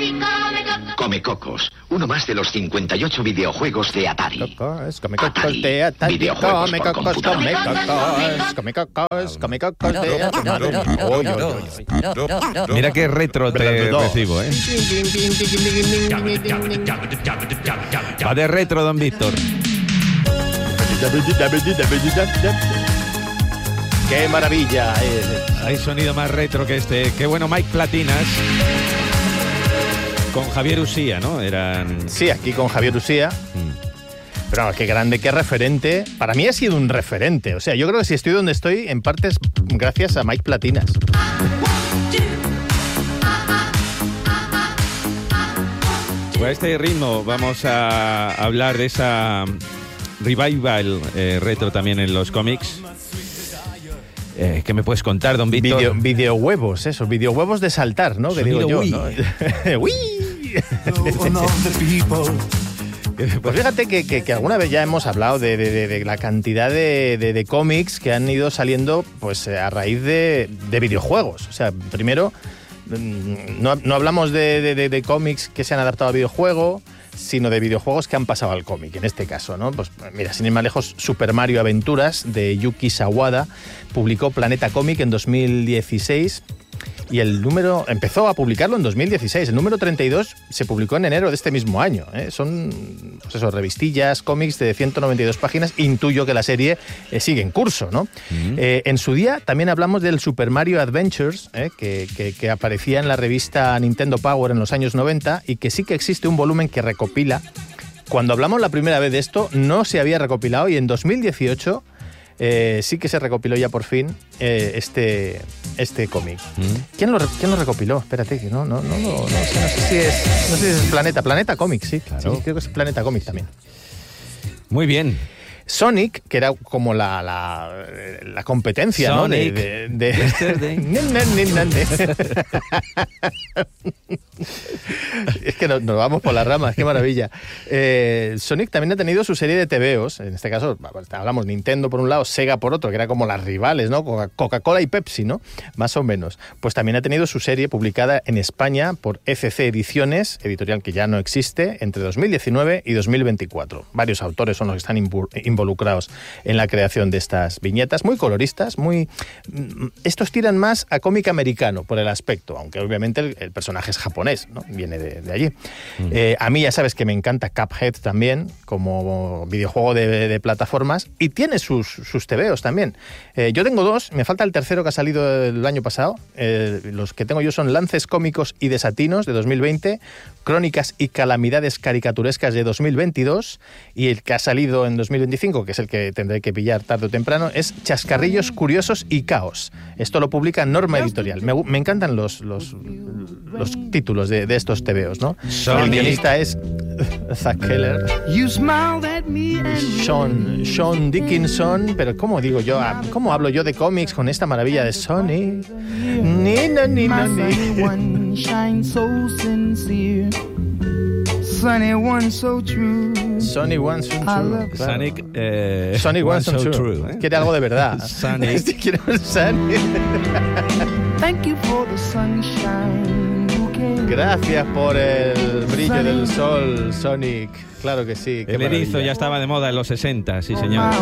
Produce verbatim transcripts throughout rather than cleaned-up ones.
Come Cocos, uno más de los cincuenta y ocho videojuegos de Atari. Cocos, come cocos de Atari. Videojuegos Come por cocos, come cocos, come cocos, come cocos de Atari. Mira qué retro te recibo, ¿eh? Va de retro, don Víctor. ¡Qué maravilla! Hay sonido más retro que este. Qué bueno, Mike Platinas. Con Javier Usía, ¿no? Eran... Sí, aquí con Javier Usía. Pero no, qué grande, qué referente. Para mí ha sido un referente. O sea, yo creo que si estoy donde estoy, en parte es gracias a Mike Platinas. Pues a este ritmo vamos a hablar de esa revival eh, retro también en los cómics. Eh, ¿Qué me puedes contar, don Víctor? Video, videohuevos, eso, videohuevos de saltar, ¿no? Que digo yo, Wii. ¿no? ¡Uy! Pues fíjate que, que, que alguna vez ya hemos hablado de, de, de la cantidad de, de, de cómics que han ido saliendo pues a raíz de, de videojuegos. O sea, primero, no, no hablamos de, de, de cómics que se han adaptado a videojuego, sino de videojuegos que han pasado al cómic, en este caso, ¿no? Pues mira, sin ir más lejos, Super Mario Aventuras, de Yuki Sawada, publicó Planeta Cómic en dos mil dieciséis, y el número empezó a publicarlo en dos mil dieciséis. El número treinta y dos se publicó en enero de este mismo año, ¿eh? Son, pues eso, revistillas, cómics de ciento noventa y dos páginas. Intuyo que la serie eh, sigue en curso, ¿no? Uh-huh. Eh, en su día también hablamos del Super Mario Adventures, ¿eh? que, que, que aparecía en la revista Nintendo Power en los años noventa, y que sí que existe un volumen que recopila. Cuando hablamos la primera vez de esto, no se había recopilado, y en dos mil dieciocho eh, sí que se recopiló ya por fin eh, este, este cómic. ¿Mm? ¿Quién, lo, ¿Quién lo recopiló? Espérate, que no, no, no, no, no, sé, no sé si es, no sé si es Planeta, Planeta Comics, sí, claro. Sí, creo que es Planeta Comics también. Muy bien. Sonic, que era como la, la, la competencia, Sonic, ¿no? De, de, de... Es que nos, nos vamos por las ramas, qué maravilla. Eh, Sonic también ha tenido su serie de tebeos, en este caso hablamos Nintendo por un lado, Sega por otro, que era como las rivales, ¿no? Coca-Cola y Pepsi, ¿no? Más o menos. Pues también ha tenido su serie publicada en España por F C Ediciones, editorial que ya no existe, entre dos mil diecinueve y dos mil veinticuatro. Varios autores son los que están involucrados involucrados en la creación de estas viñetas, muy coloristas, muy... Estos tiran más a cómic americano por el aspecto, aunque obviamente el, el personaje es japonés, ¿no? Viene de, de allí. Mm. Eh, a mí ya sabes que me encanta Cuphead también, como videojuego de, de plataformas, y tiene sus, sus tebeos también. Eh, yo tengo dos, me falta el tercero que ha salido el año pasado. Eh, los que tengo yo son Lances Cómicos y Desatinos de dos mil veinte, Crónicas y Calamidades Caricaturescas de dos mil veintidós, y el que ha salido en dos mil veinticinco, que es el que tendré que pillar tarde o temprano, es Chascarrillos Curiosos y Caos. Esto lo publica Norma Editorial. Me, me encantan los, los, los títulos de, de estos tebeos, ¿no? El guionista es Zack Keller y Sean, Sean Dickinson, pero ¿cómo digo yo? ¿Cómo hablo yo de cómics con esta maravilla de Sonic? Ni, no, ni, no, ni. Sunny one so true. Sunny one so true. Sonic, eh, Sonic one, one so, so true. true ¿eh? Quiere algo de verdad. Sonic. Quiero un Sonic. Thank you for the sunshine. Gracias por el brillo Sonic. Del sol, Sonic. Claro que sí. El erizo ya estaba de moda en los sesenta, sí señor.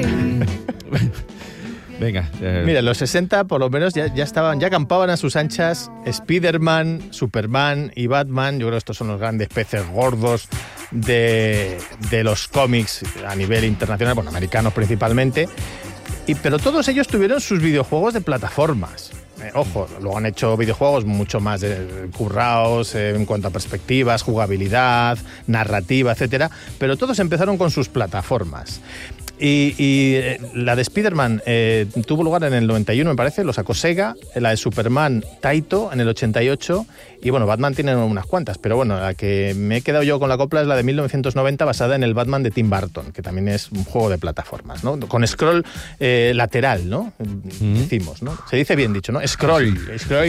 Venga. Eh. Mira, en los sesenta por lo menos ya, ya estaban, ya acampaban a sus anchas Spider-Man, Superman y Batman. Yo creo que estos son los grandes peces gordos de, de los cómics a nivel internacional, bueno, americanos principalmente. Y, pero todos ellos tuvieron sus videojuegos de plataformas. Eh, ojo, luego han hecho videojuegos mucho más eh, curraos eh, en cuanto a perspectivas, jugabilidad, narrativa, etcétera. Pero todos empezaron con sus plataformas. Y, y eh, la de Spider-Man eh, tuvo lugar en el noventa y uno, me parece, lo sacó Sega. La de Superman, Taito, en el ochenta y ocho. Y bueno, Batman tiene unas cuantas, pero bueno, la que me he quedado yo con la copla es la de mil novecientos noventa, basada en el Batman de Tim Burton, que también es un juego de plataformas, ¿no? Con scroll eh, lateral, ¿no? Mm-hmm. Decimos, ¿no? Se dice bien dicho, ¿no? Scroll. Scroll.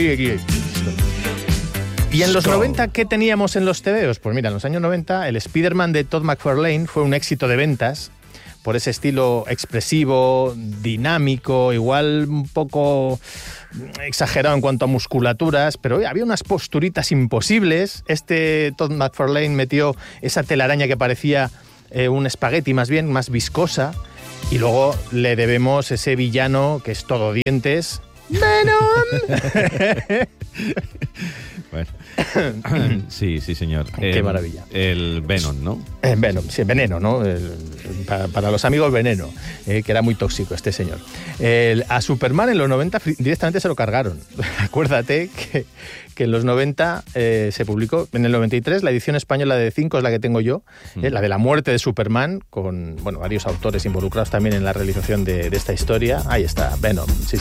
Y en los noventa, ¿qué teníamos en los tebeos? Pues mira, en los años noventa, el Spider-Man de Todd McFarlane fue un éxito de ventas, por ese estilo expresivo, dinámico, igual un poco exagerado en cuanto a musculaturas, pero oye, había unas posturitas imposibles. Este Todd McFarlane metió esa telaraña que parecía eh, un espagueti más bien, más viscosa, y luego le debemos ese villano que es todo dientes, ¡Venom! Bueno. Sí, sí, señor. Qué el, maravilla. El Venom, ¿no? Eh, Venom, sí, veneno, ¿no? El, para, para los amigos, veneno, eh, que era muy tóxico este señor. El, a Superman en los noventa directamente se lo cargaron. Acuérdate que, que en los noventa eh, se publicó, en el noventa y tres, la edición española de cinco es la que tengo yo, mm. eh, la de la muerte de Superman, con bueno, varios autores involucrados también en la realización de, de esta historia. Ahí está, Venom, sí.